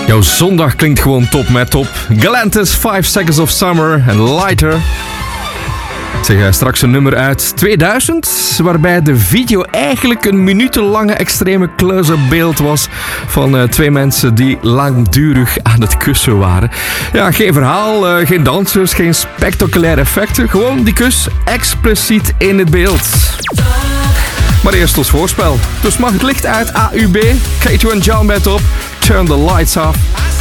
Jouw zondag klinkt gewoon top met top. Galantis, 5 Seconds of Summer en Lighter. Zeg, straks een nummer uit 2000, waarbij de video eigenlijk een minutenlange extreme close-up beeld was van twee mensen die langdurig aan het kussen waren. Ja, geen verhaal, geen dansers, geen spectaculaire effecten, gewoon die kus expliciet in het beeld. Maar eerst ons voorspel. Dus mag het licht uit, AUB, K2 en John met op, Turn the Lights Off.